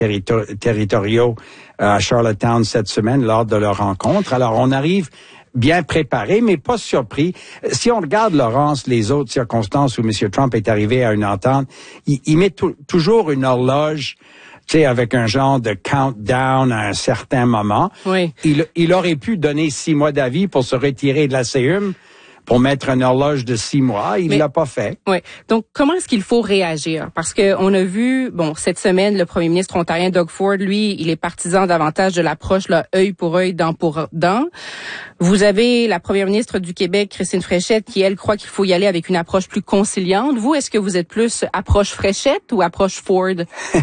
territoriaux à Charlottetown cette semaine lors de leur rencontre. Alors, on arrive bien préparé, mais pas surpris. Si on regarde, Laurence, les autres circonstances où M. Trump est arrivé à une entente, il met toujours une horloge, tu sais, avec un genre de countdown à un certain moment. Oui. Il aurait pu donner 6 mois d'avis pour se retirer de la CEUM, pour mettre une horloge de 6 mois. Il l'a pas fait. Oui. Donc, comment est-ce qu'il faut réagir? Parce que on a vu, cette semaine, le premier ministre ontarien Doug Ford, lui, il est partisan davantage de l'approche, là, œil pour œil, dent pour dent. Vous avez la première ministre du Québec, Christine Fréchette, qui, elle, croit qu'il faut y aller avec une approche plus conciliante. Vous, est-ce que vous êtes plus approche Fréchette ou approche Ford?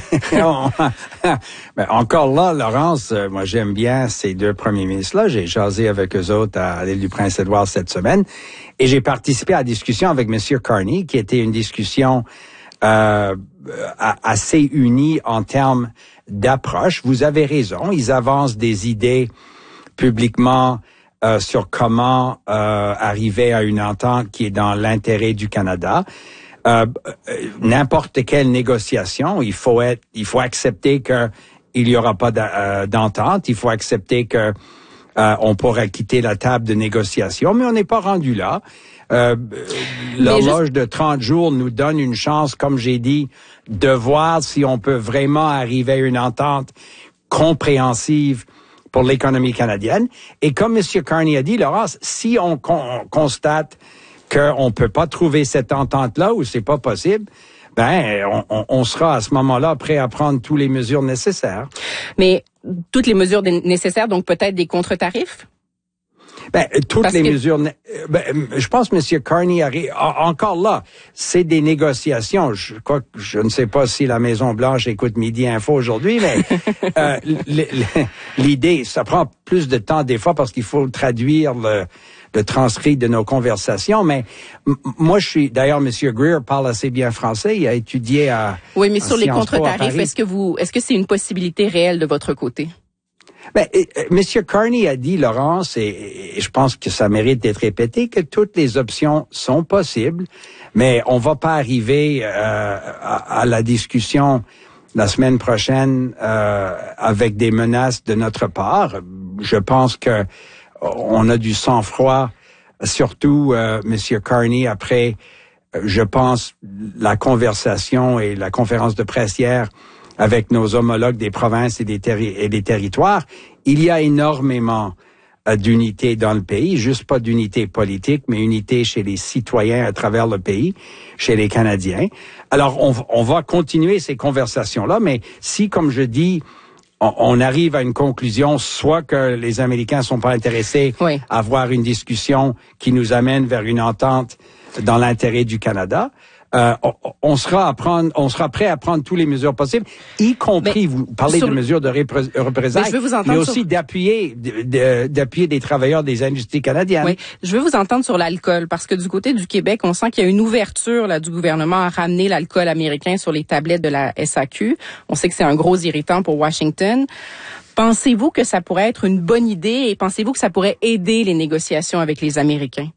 Ben, encore là, Laurence, moi, j'aime bien ces 2 premiers ministres-là. J'ai jasé avec eux autres à l'île du Prince-Édouard cette semaine. Et j'ai participé à la discussion avec M. Carney, qui était une discussion assez unie en termes d'approche. Vous avez raison, ils avancent des idées publiquement sur comment arriver à une entente qui est dans l'intérêt du Canada. N'importe quelle négociation, il faut accepter que il y aura pas d'entente, il faut accepter que on pourra quitter la table de négociation, mais on n'est pas rendu là. L'horloge de 30 jours nous donne une chance, comme j'ai dit, de voir si on peut vraiment arriver à une entente compréhensive pour l'économie canadienne. Et comme M. Carney a dit, Laurence, si on constate qu'on peut pas trouver cette entente-là ou c'est pas possible, on sera à ce moment-là prêt à prendre toutes les mesures nécessaires. Mais toutes les mesures nécessaires, donc peut-être des contre-tarifs? Mesures. Je pense, M. Carney arrive. Encore là, c'est des négociations. Je ne sais pas si la Maison-Blanche écoute Midi Info aujourd'hui, mais l'idée, ça prend plus de temps des fois parce qu'il faut traduire le transcrit de nos conversations, mais moi, d'ailleurs, M. Greer parle assez bien français, il a étudié à Oui, mais sur les contre-tarifs, est-ce que c'est une possibilité réelle de votre côté? M. Carney a dit, Laurence, et je pense que ça mérite d'être répété, que toutes les options sont possibles, mais on va pas arriver à la discussion la semaine prochaine avec des menaces de notre part. Je pense que on a du sang-froid, surtout M. Carney, après, je pense, la conversation et la conférence de presse hier avec nos homologues des provinces et des territoires. Il y a énormément d'unité dans le pays, juste pas d'unité politique, mais unité chez les citoyens à travers le pays, chez les Canadiens. Alors, on va continuer ces conversations-là, mais si, comme je dis, on arrive à une conclusion, soit que les Américains sont pas intéressés à avoir une discussion qui nous amène vers une entente dans l'intérêt du Canada, on sera prêt à prendre toutes les mesures possibles, y compris, vous parlez de mesures de représailles, mais aussi d'appuyer des travailleurs des industries canadiennes. Oui, je veux vous entendre sur l'alcool, parce que du côté du Québec, on sent qu'il y a une ouverture là du gouvernement à ramener l'alcool américain sur les tablettes de la SAQ. On sait que c'est un gros irritant pour Washington. Pensez-vous que ça pourrait être une bonne idée et pensez-vous que ça pourrait aider les négociations avec les Américains?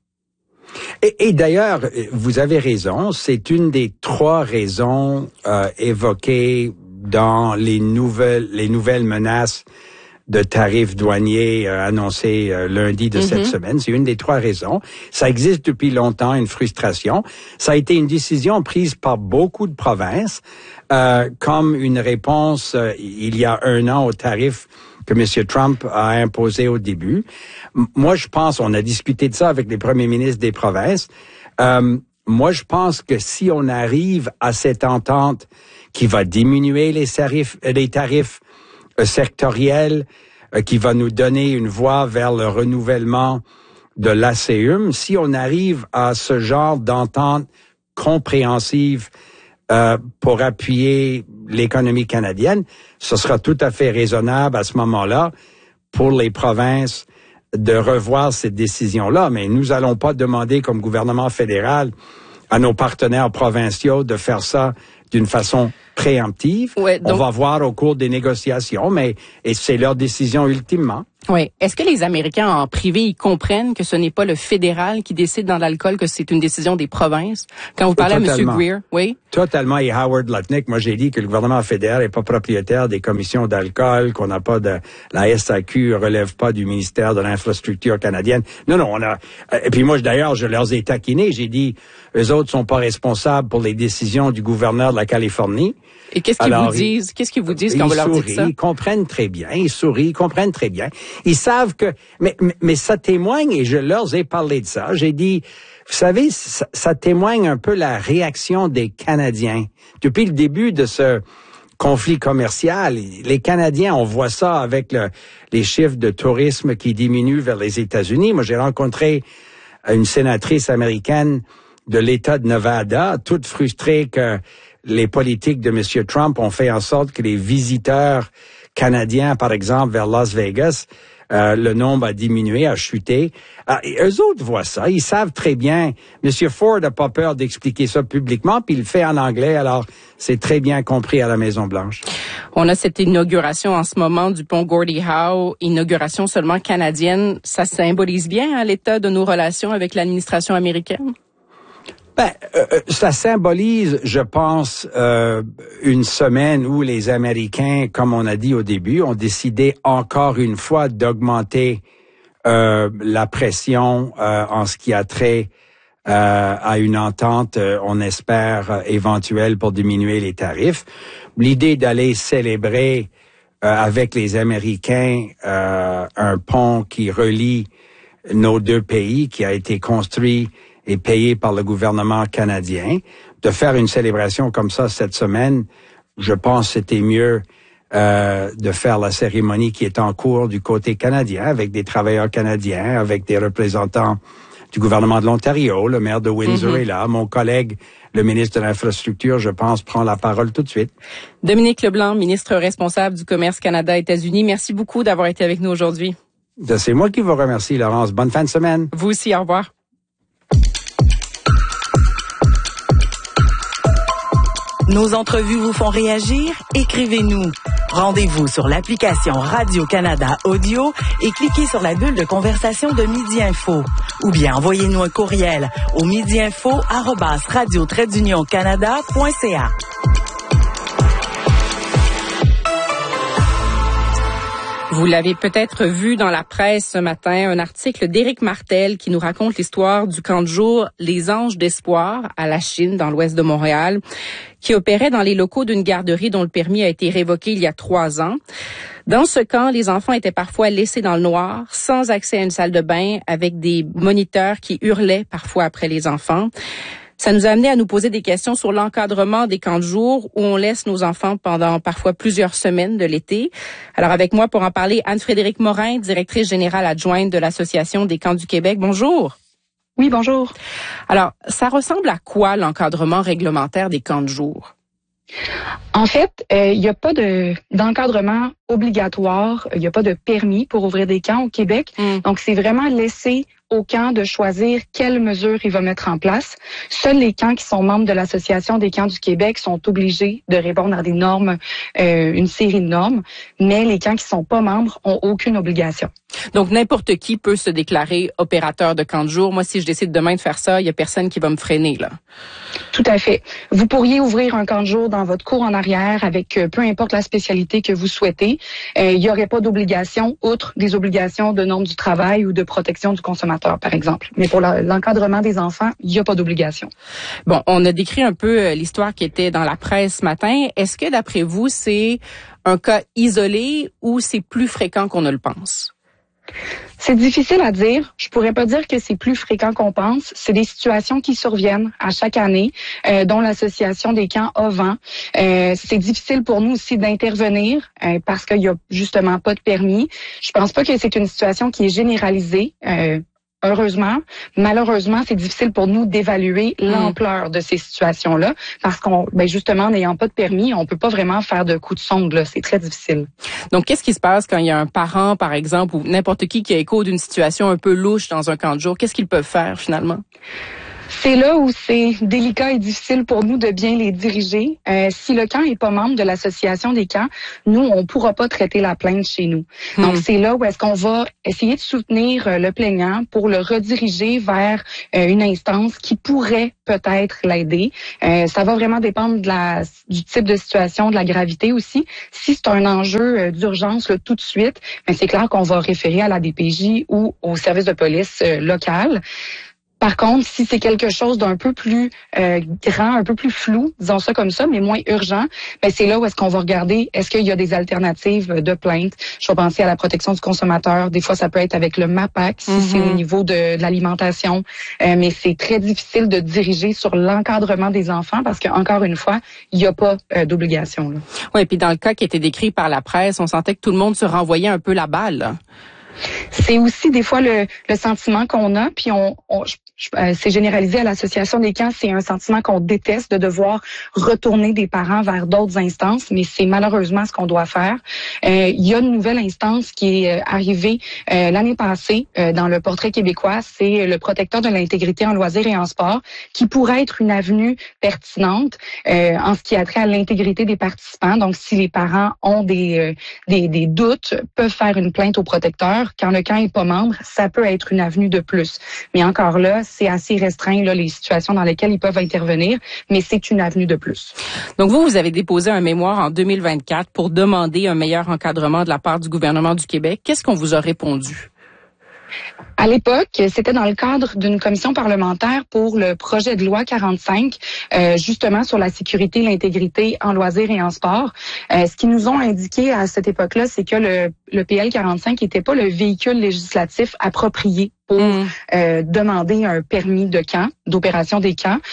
Et d'ailleurs, vous avez raison, c'est une des 3 raisons évoquées dans les nouvelles menaces de tarifs douaniers annoncés lundi de cette semaine. C'est une des 3 raisons. Ça existe depuis longtemps, une frustration. Ça a été une décision prise par beaucoup de provinces comme une réponse il y a 1 an aux tarifs que M. Trump a imposé au début. Moi, je pense, on a discuté de ça avec les premiers ministres des provinces. Moi, je pense que si on arrive à cette entente qui va diminuer les tarifs sectoriels, qui va nous donner une voie vers le renouvellement de l'ACEUM, si on arrive à ce genre d'entente compréhensive pour appuyer l'économie canadienne, ce sera tout à fait raisonnable à ce moment-là pour les provinces de revoir cette décision-là. Mais nous allons pas demander comme gouvernement fédéral à nos partenaires provinciaux de faire ça d'une façon préemptive. Ouais, donc... On va voir au cours des négociations, mais c'est leur décision ultimement. Oui. Est-ce que les Américains en privé, ils comprennent que ce n'est pas le fédéral qui décide dans l'alcool, que c'est une décision des provinces? Quand vous parlez à M. Greer, oui? Totalement. Et Howard Lutnick, moi j'ai dit que le gouvernement fédéral n'est pas propriétaire des commissions d'alcool, qu'on n'a pas de... La SAQ relève pas du ministère de l'infrastructure canadienne. Non, on a... Et puis moi, d'ailleurs, je leur ai taquinés. J'ai dit, eux autres sont pas responsables pour les décisions du gouverneur de la Californie. Et qu'est-ce qu'ils vous disent? Qu'est-ce qu'ils vous disent quand vous leur dites ça? Ils comprennent très bien. Ils sourient, ils comprennent très bien. Ils savent que... Mais ça témoigne, et je leur ai parlé de ça. J'ai dit, vous savez, ça témoigne un peu la réaction des Canadiens. Depuis le début de ce conflit commercial, les Canadiens, on voit ça avec les chiffres de tourisme qui diminuent vers les États-Unis. Moi, j'ai rencontré une sénatrice américaine de l'État de Nevada, toute frustrée que les politiques de M. Trump ont fait en sorte que les visiteurs canadiens, par exemple, vers Las Vegas, le nombre a diminué, a chuté. Et eux autres voient ça. Ils savent très bien. M. Ford n'a pas peur d'expliquer ça publiquement, puis il le fait en anglais, alors c'est très bien compris à la Maison-Blanche. On a cette inauguration en ce moment du pont Gordie Howe, inauguration seulement canadienne. Ça symbolise bien l'état de nos relations avec l'administration américaine? Ça symbolise, je pense, une semaine où les Américains, comme on a dit au début, ont décidé encore une fois d'augmenter la pression en ce qui a trait à une entente, on espère, éventuelle pour diminuer les tarifs. L'idée d'aller célébrer avec les Américains un pont qui relie nos deux pays, qui a été construit et payé par le gouvernement canadien, de faire une célébration comme ça cette semaine, je pense que c'était mieux de faire la cérémonie qui est en cours du côté canadien, avec des travailleurs canadiens, avec des représentants du gouvernement de l'Ontario. Le maire de Windsor est là. Mon collègue, le ministre de l'Infrastructure, je pense, prend la parole tout de suite. Dominique Leblanc, ministre responsable du commerce Canada-États-Unis, merci beaucoup d'avoir été avec nous aujourd'hui. C'est moi qui vous remercie, Laurence. Bonne fin de semaine. Vous aussi, au revoir. Nos entrevues vous font réagir? Écrivez-nous. Rendez-vous sur l'application Radio-Canada Audio et cliquez sur la bulle de conversation de Midi Info. Ou bien envoyez-nous un courriel au midiinfo@radio-canada.ca. Vous l'avez peut-être vu dans la presse ce matin, un article d'Éric Martel qui nous raconte l'histoire du camp de jour Les Anges d'Espoir à La Chine, dans l'ouest de Montréal, qui opérait dans les locaux d'une garderie dont le permis a été révoqué il y a 3 ans. Dans ce camp, les enfants étaient parfois laissés dans le noir, sans accès à une salle de bain, avec des moniteurs qui hurlaient parfois après les enfants. Ça nous a amené à nous poser des questions sur l'encadrement des camps de jour où on laisse nos enfants pendant parfois plusieurs semaines de l'été. Alors avec moi pour en parler, Anne-Frédérique Morin, directrice générale adjointe de l'Association des camps du Québec. Bonjour. Oui, bonjour. Alors, ça ressemble à quoi l'encadrement réglementaire des camps de jour? En fait, il n'y a pas d'encadrement obligatoire, il n'y a pas de permis pour ouvrir des camps au Québec. Donc, c'est vraiment laissé au camp de choisir quelles mesures il va mettre en place. Seuls les camps qui sont membres de l'Association des camps du Québec sont obligés de répondre à des normes, une série de normes, mais les camps qui sont pas membres ont aucune obligation. Donc, n'importe qui peut se déclarer opérateur de camp de jour. Moi, si je décide demain de faire ça, il y a personne qui va me freiner, là. Tout à fait. Vous pourriez ouvrir un camp de jour dans votre cour en arrière avec peu importe la spécialité que vous souhaitez. Il n'y aurait pas d'obligation, outre des obligations de normes du travail ou de protection du consommateur, par exemple. Mais pour l'encadrement des enfants, il n'y a pas d'obligation. Bon, on a décrit un peu l'histoire qui était dans la presse ce matin. Est-ce que, d'après vous, c'est un cas isolé ou c'est plus fréquent qu'on ne le pense? C'est difficile à dire. Je pourrais pas dire que c'est plus fréquent qu'on pense. C'est des situations qui surviennent à chaque année, dont l'association des camps a vent. C'est difficile pour nous aussi d'intervenir parce qu'il y a justement pas de permis. Je pense pas que c'est une situation qui est généralisée. Heureusement, malheureusement, c'est difficile pour nous d'évaluer l'ampleur de ces situations-là parce justement, n'ayant pas de permis, on peut pas vraiment faire de coups de sonde, là. C'est très difficile. Donc, qu'est-ce qui se passe quand il y a un parent, par exemple, ou n'importe qui a écho d'une situation un peu louche dans un camp de jour? Qu'est-ce qu'ils peuvent faire, finalement? C'est là où c'est délicat et difficile pour nous de bien les diriger. Si le camp est pas membre de l'association des camps, nous, on pourra pas traiter la plainte chez nous. Donc, c'est là où est-ce qu'on va essayer de soutenir le plaignant pour le rediriger vers une instance qui pourrait peut-être l'aider. Ça va vraiment dépendre du type de situation, de la gravité aussi. Si c'est un enjeu d'urgence là, tout de suite, ben, c'est clair qu'on va référer à la DPJ ou au service de police local. Par contre, si c'est quelque chose d'un peu plus grand, un peu plus flou, disons ça comme ça, mais moins urgent, ben c'est là où est-ce qu'on va regarder, est-ce qu'il y a des alternatives de plainte. Je vais penser à la protection du consommateur. Des fois, ça peut être avec le MAPAC, si c'est au niveau de l'alimentation. Mais c'est très difficile de diriger sur l'encadrement des enfants parce qu'encore une fois, il n'y a pas d'obligation. Oui, puis dans le cas qui était décrit par la presse, on sentait que tout le monde se renvoyait un peu la balle, là. C'est aussi des fois le sentiment qu'on a, puis c'est généralisé à l'association des camps, c'est un sentiment qu'on déteste de devoir retourner des parents vers d'autres instances, mais c'est malheureusement ce qu'on doit faire. Il y a une nouvelle instance qui est arrivée l'année passée dans le portrait québécois, c'est le protecteur de l'intégrité en loisirs et en sport, qui pourrait être une avenue pertinente en ce qui a trait à l'intégrité des participants. Donc, si les parents ont des doutes, peuvent faire une plainte au protecteur. Quand le camp est pas membre, ça peut être une avenue de plus. Mais encore là, c'est assez restreint là, les situations dans lesquelles ils peuvent intervenir, mais c'est une avenue de plus. Donc vous avez déposé un mémoire en 2024 pour demander un meilleur encadrement de la part du gouvernement du Québec. Qu'est-ce qu'on vous a répondu? À l'époque, c'était dans le cadre d'une commission parlementaire pour le projet de loi 45, justement sur la sécurité et l'intégrité en loisirs et en sport. Ce qu'ils nous ont indiqué à cette époque-là, c'est que le PL 45 n'était pas le véhicule législatif approprié pour demander un permis de camp, d'opération des camps.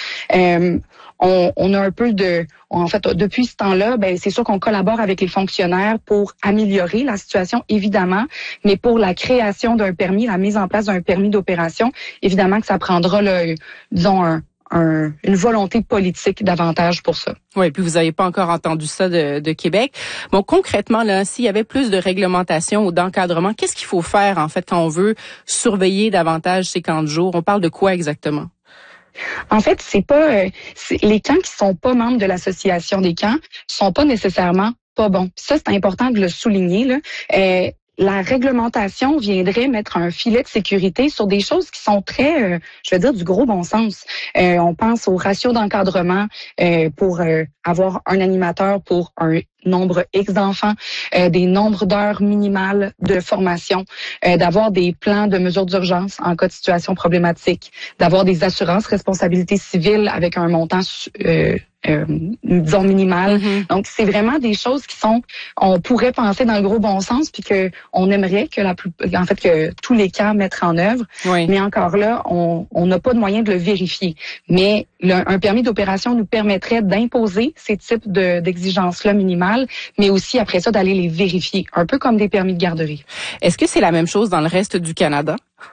On a un peu depuis ce temps-là, ben c'est sûr qu'on collabore avec les fonctionnaires pour améliorer la situation, évidemment, mais pour la création d'un permis, la mise en place d'un permis d'opération, évidemment que ça prendra, disons, une volonté politique davantage pour ça. Oui, puis vous n'avez pas encore entendu ça de Québec. Bon, concrètement, là, s'il y avait plus de réglementation ou d'encadrement, qu'est-ce qu'il faut faire, en fait, quand on veut surveiller davantage ces camps de jour? On parle de quoi exactement? En fait, c'est pas les camps qui sont pas membres de l'association des camps sont pas nécessairement pas bons. Puis ça, c'est important de le souligner là. La réglementation viendrait mettre un filet de sécurité sur des choses qui sont très, je veux dire, du gros bon sens. On pense au ratio d'encadrement pour avoir un animateur pour un nombre X d'enfants, des nombres d'heures minimales de formation, d'avoir des plans de mesures d'urgence en cas de situation problématique, d'avoir des assurances responsabilité civile avec un montant disons minimal. Donc c'est vraiment des choses qui sont, on pourrait penser dans le gros bon sens, puis que on aimerait que que tous les camps mettent en œuvre. Oui. Mais encore là, on n'a pas de moyen de le vérifier. Mais un permis d'opération nous permettrait d'imposer ces types d'exigences-là minimales, mais aussi après ça d'aller les vérifier, un peu comme des permis de garderie. Est-ce que c'est la même chose dans le reste du Canada?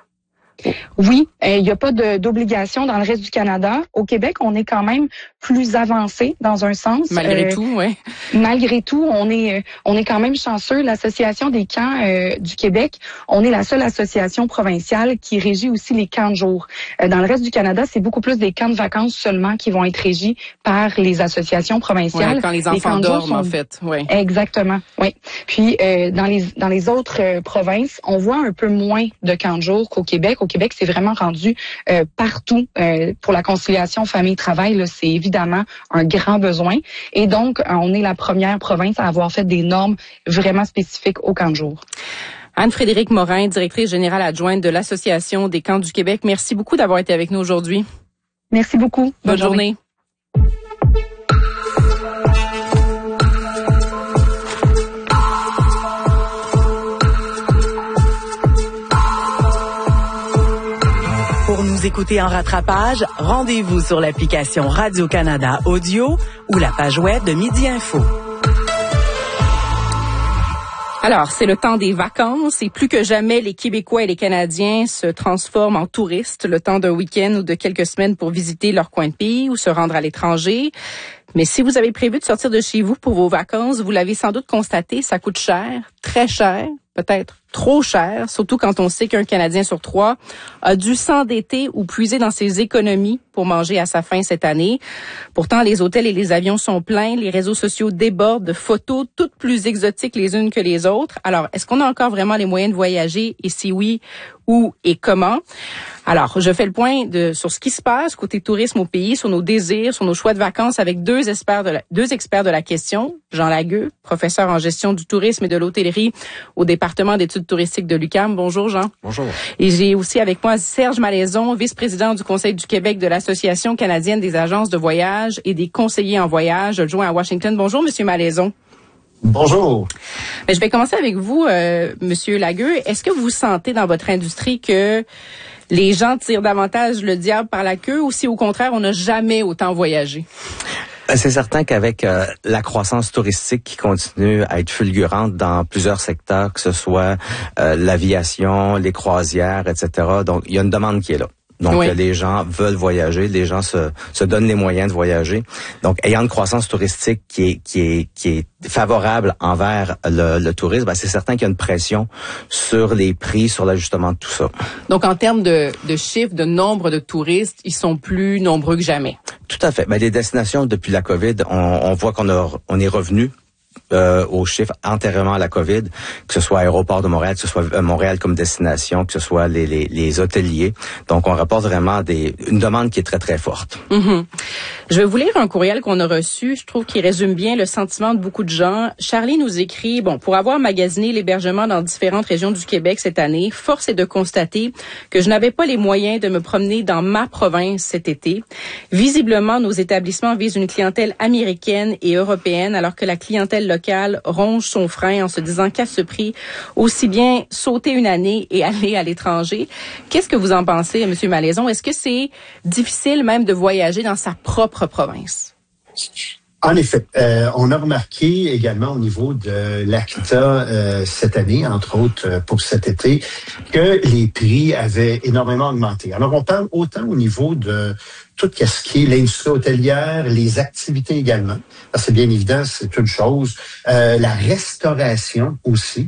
Oui, il n'y a pas d'obligation dans le reste du Canada. Au Québec, on est quand même plus avancé dans un sens. Malgré tout, oui. Malgré tout, on est quand même chanceux. L'Association des camps du Québec, on est la seule association provinciale qui régit aussi les camps de jour. Dans le reste du Canada, c'est beaucoup plus des camps de vacances seulement qui vont être régis par les associations provinciales. Ouais, quand les enfants dorment, en fait. Ouais. Exactement, oui. Puis, dans les autres provinces, on voit un peu moins de camps de jour qu'au Québec. Au Québec, c'est vraiment rendu partout pour la conciliation famille-travail. Là, c'est évidemment un grand besoin. Et donc, on est la première province à avoir fait des normes vraiment spécifiques aux camps de jour. Anne-Frédérique Morin, directrice générale adjointe de l'Association des camps du Québec. Merci beaucoup d'avoir été avec nous aujourd'hui. Merci beaucoup. Bonne journée. Pour nous écouter en rattrapage, rendez-vous sur l'application Radio-Canada Audio ou la page web de Midi Info. Alors, c'est le temps des vacances et plus que jamais, les Québécois et les Canadiens se transforment en touristes le temps d'un week-end ou de quelques semaines pour visiter leur coin de pays ou se rendre à l'étranger. Mais si vous avez prévu de sortir de chez vous pour vos vacances, vous l'avez sans doute constaté, ça coûte cher, très cher. peut-être trop cher, surtout quand on sait qu'un Canadien sur 3 a dû s'endetter ou puiser dans ses économies pour manger à sa faim cette année. Pourtant, les hôtels et les avions sont pleins, les réseaux sociaux débordent de photos toutes plus exotiques les unes que les autres. Alors, est-ce qu'on a encore vraiment les moyens de voyager? Et si oui, où et comment? Alors, je fais le point sur ce qui se passe côté tourisme au pays, sur nos désirs, sur nos choix de vacances avec deux experts de la question. Jean Lagueux, professeur en gestion du tourisme et de l'hôtellerie au département d'études touristiques de l'UQAM. Bonjour, Jean. Bonjour. Et j'ai aussi avec moi Serge Malaison, vice-président du Conseil du Québec de l'Association canadienne des agences de voyage et des conseillers en voyage, adjoint à Washington. Bonjour, Monsieur Malaison. Bonjour. Mais je vais commencer avec vous, Monsieur Lagueux. Est-ce que vous sentez dans votre industrie que les gens tirent davantage le diable par la queue ou si au contraire, on n'a jamais autant voyagé? C'est certain qu'avec la croissance touristique qui continue à être fulgurante dans plusieurs secteurs, que ce soit l'aviation, les croisières, etc., donc il y a une demande qui est là. Donc, oui. Les gens veulent voyager, les gens se donnent les moyens de voyager. Donc, ayant une croissance touristique qui est favorable envers le tourisme, c'est certain qu'il y a une pression sur les prix, sur l'ajustement de tout ça. Donc, en termes de chiffres, de nombre de touristes, ils sont plus nombreux que jamais. Tout à fait. Les destinations, depuis la COVID, on voit qu'on est revenu aux chiffres antérieurement à la COVID, que ce soit Aéroport de Montréal, que ce soit Montréal comme destination, que ce soit les hôteliers. Donc, on rapporte vraiment une demande qui est très, très forte. Mm-hmm. Je vais vous lire un courriel qu'on a reçu. Je trouve qu'il résume bien le sentiment de beaucoup de gens. Charlie nous écrit, pour avoir magasiné l'hébergement dans différentes régions du Québec cette année, force est de constater que je n'avais pas les moyens de me promener dans ma province cet été. Visiblement, nos établissements visent une clientèle américaine et européenne, alors que la clientèle locale ronge son frein en se disant qu'à ce prix, aussi bien sauter une année et aller à l'étranger. Qu'est-ce que vous en pensez, M. Malaison? Est-ce que c'est difficile même de voyager dans sa propre province? En effet, on a remarqué également au niveau de l'ACTA cette année, entre autres pour cet été, que les prix avaient énormément augmenté. Alors, on parle autant au niveau de tout ce qui est l'industrie hôtelière, les activités également. Parce que bien évident, c'est une chose. La restauration aussi.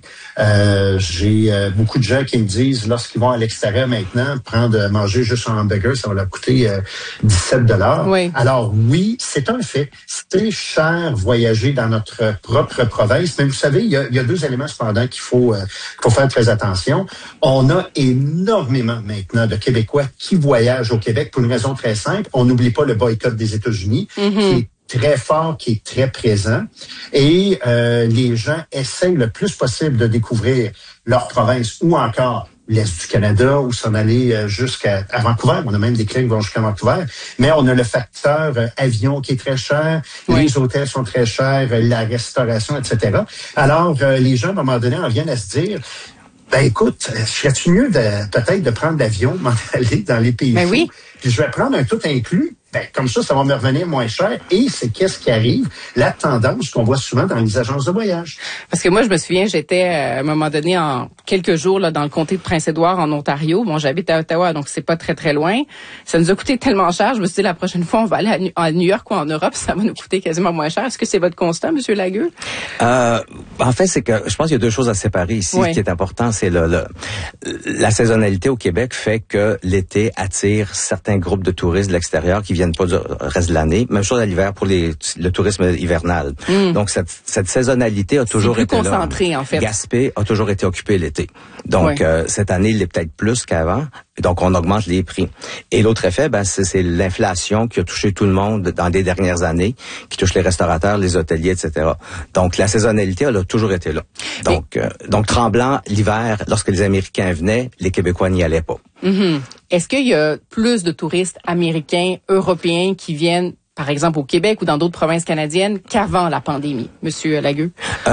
J'ai beaucoup de gens qui me disent, lorsqu'ils vont à l'extérieur maintenant, manger juste un hamburger, ça va leur coûter $17. Oui. Alors oui, c'est un fait. C'est cher voyager dans notre propre province. Mais vous savez, il y a deux éléments cependant qu'il faut faire très attention. On a énormément maintenant de Québécois qui voyagent au Québec pour une raison très simple. On n'oublie pas le boycott des États-Unis, qui est très fort, qui est très présent. Et les gens essayent le plus possible de découvrir leur province ou encore l'Est du Canada ou s'en aller jusqu'à Vancouver. On a même des clients qui vont jusqu'à Vancouver. Mais on a le facteur avion qui est très cher. Oui. Les hôtels sont très chers, la restauration, etc. Alors, les gens, à un moment donné, en viennent à se dire... écoute, serait-tu mieux peut-être de prendre l'avion, m'en aller dans les pays chauds, oui. Puis je vais prendre un tout inclus. Comme ça va me revenir moins cher. Et c'est qu'est-ce qui arrive? La tendance qu'on voit souvent dans les agences de voyage. Parce que moi, je me souviens, j'étais à un moment donné en quelques jours là dans le comté de Prince-Édouard en Ontario. Bon, j'habite à Ottawa, donc c'est pas très très loin. Ça nous a coûté tellement cher. Je me suis dit la prochaine fois, on va aller à New York ou en Europe, ça va nous coûter quasiment moins cher. Est-ce que c'est votre constat, M. Lagueux? En fait, c'est que je pense qu'il y a deux choses à séparer ici. Oui. Ce qui est important, c'est la saisonnalité au Québec fait que l'été attire certains groupes de touristes de l'extérieur qui viennent pas du reste de l'année. Même chose à l'hiver pour le tourisme hivernal. Donc, cette saisonnalité a toujours été concentré, là. En fait. Gaspé a toujours été occupé l'été. Donc, cette année, il est peut-être plus qu'avant. Donc, on augmente les prix. Et l'autre effet, c'est l'inflation qui a touché tout le monde dans les dernières années, qui touche les restaurateurs, les hôteliers, etc. Donc, la saisonnalité, elle a toujours été là. Donc tremblant, l'hiver, lorsque les Américains venaient, les Québécois n'y allaient pas. Mm-hmm. Est-ce qu'il y a plus de touristes américains, européens qui viennent, par exemple, au Québec ou dans d'autres provinces canadiennes qu'avant la pandémie, Monsieur Lagueux?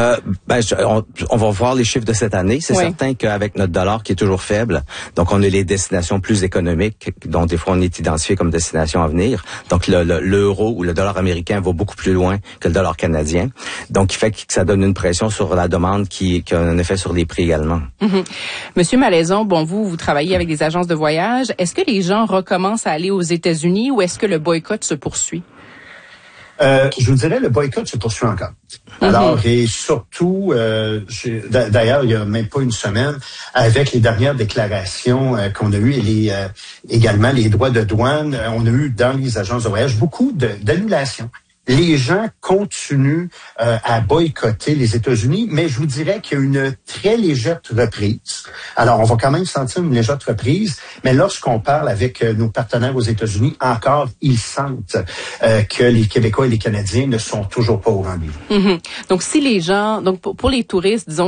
On va voir les chiffres de cette année. C'est certain qu'avec notre dollar qui est toujours faible, donc on a les destinations plus économiques, dont des fois on est identifié comme destination à venir. Donc l'euro ou le dollar américain va beaucoup plus loin que le dollar canadien. Donc il fait que ça donne une pression sur la demande qui a un effet sur les prix également. Mm-hmm. Monsieur Malaison, vous travaillez avec des agences de voyage. Est-ce que les gens recommencent à aller aux États-Unis ou est-ce que le boycott se poursuit? Je vous dirais, le boycott se poursuit encore. Alors, et surtout, d'ailleurs, il y a même pas une semaine, avec les dernières déclarations qu'on a eues et également les droits de douane, on a eu dans les agences de voyage beaucoup d'annulations. Les gens continuent à boycotter les États-Unis, mais je vous dirais qu'il y a une très légère reprise. Alors, on va quand même sentir une légère reprise, mais lorsqu'on parle avec nos partenaires aux États-Unis, encore, ils sentent que les Québécois et les Canadiens ne sont toujours pas au rendez-vous. Donc, si les gens, donc pour les touristes, disons,